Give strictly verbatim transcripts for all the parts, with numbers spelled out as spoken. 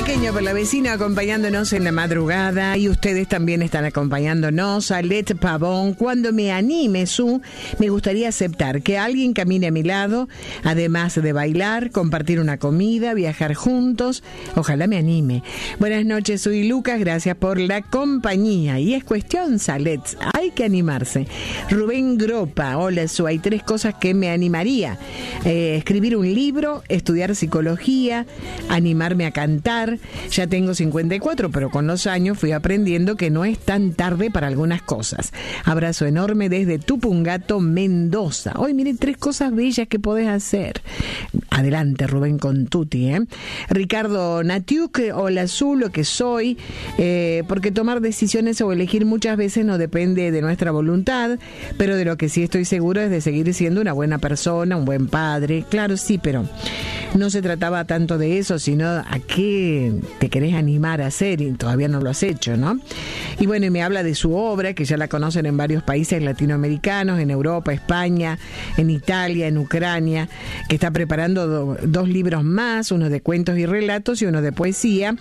Pequeño por la vecina acompañándonos en la madrugada y ustedes también están acompañándonos. Alet Pavón, cuando me anime, Su, me gustaría aceptar que alguien camine a mi lado, además de bailar, compartir una comida, viajar juntos. Ojalá me anime. Buenas noches, Su y Lucas, gracias por la compañía. Y es cuestión, Salet, hay que animarse. Rubén Gropa, hola, Su, hay tres cosas que me animaría. Eh, escribir un libro, estudiar psicología, animarme a cantar. Ya tengo cincuenta y cuatro, pero con los años fui aprendiendo que no es tan tarde para algunas cosas. Abrazo enorme desde Tupungato, Mendoza. Hoy miren, tres cosas bellas que podés hacer. Adelante, Rubén, con Tuti, ¿eh? Ricardo Natiuk, hola, Su, lo que soy, eh, porque tomar decisiones o elegir muchas veces no depende de nuestra voluntad, pero de lo que sí estoy seguro es de seguir siendo una buena persona, un buen padre. Claro, sí, pero no se trataba tanto de eso, sino a qué te querés animar a hacer y todavía no lo has hecho, ¿no? Y bueno, y me habla de su obra, que ya la conocen en varios países latinoamericanos, en Europa, España, en Italia, en Ucrania, que está preparando do, dos libros más, uno de cuentos y relatos y uno de poesía,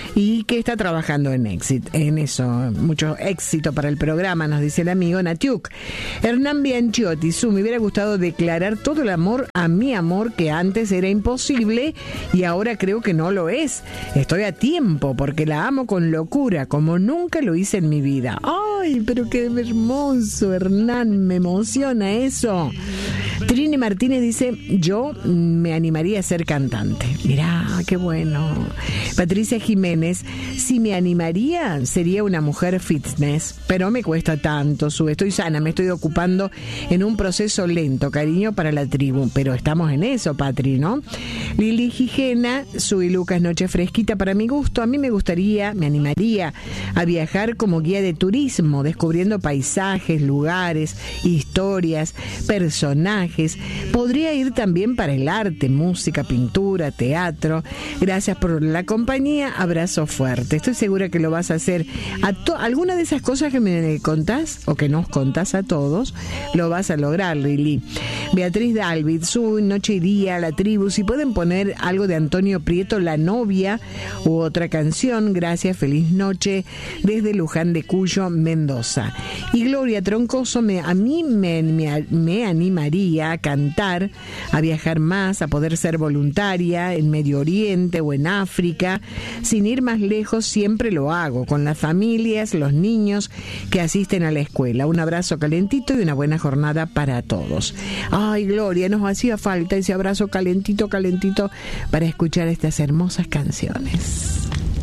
y que está trabajando en éxito, en eso. Mucho éxito para el programa, nos dice el amigo Natiuk. Hernán Bianchiotti, Su, me hubiera gustado declarar todo el amor a mi amor, que antes era imposible y ahora creo que no lo es. Estoy a tiempo porque la amo con locura, como nunca lo hice en mi vida. ¡Ay, pero qué hermoso, Hernán! Me emociona eso. Trini Martínez dice, yo me animaría a ser cantante. Mirá, qué bueno. Patricia Jiménez, si me animaría, sería una mujer fitness, pero me cuesta tanto, Su. Estoy sana, me estoy ocupando en un proceso lento, cariño para la tribu, pero estamos en eso, Patri, ¿no? Lili Gijena, Su y Lucas, noche fresquita para mi gusto. A mí me gustaría, me animaría a viajar como guía de turismo, descubriendo paisajes, lugares, historias, personajes. Podría ir también para el arte, música, pintura, teatro. Gracias por la compañía, abrazo fuerte. Estoy segura que lo vas a hacer. A to- alguna de esas cosas que me contás o que nos contás a todos, lo vas a lograr, Lili. Beatriz Dalvid, Su, noche y día, la tribu. Si pueden poner algo de Antonio Prieto, La novia, u otra canción, gracias, feliz noche, desde Luján de Cuyo, Mendoza. Y Gloria Troncoso, me, a mí me, me, me animaría a cantar, a viajar más, a poder ser voluntaria en Medio Oriente o en África. Sin ir más lejos, siempre lo hago, con las familias, los niños que asisten a la escuela. Un abrazo calentito y una buena jornada para todos. Ay, Gloria, nos hacía falta ese abrazo calentito, calentito para escuchar estas hermosas canciones.